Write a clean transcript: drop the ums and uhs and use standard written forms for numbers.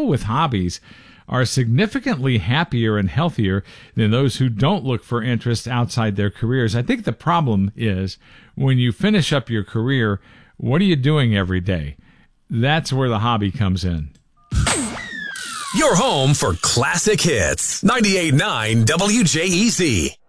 people with hobbies are significantly happier and healthier than those who don't look for interest outside their careers. I think the problem is when you finish up your career, what are you doing every day? That's where the hobby comes in. Your home for classic hits. 98.9 WJEZ.